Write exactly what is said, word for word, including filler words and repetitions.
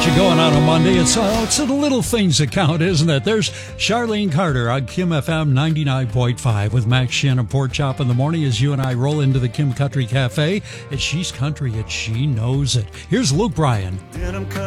get you going on a Monday. It's, uh, it's the little things that count, isn't it? There's Charlene Carter on Kim F M ninety-nine point five with Max Shannon Pork Chop in the morning as you and I roll into the Kim Country Cafe. It's She's Country and she knows it. Here's Luke Bryan.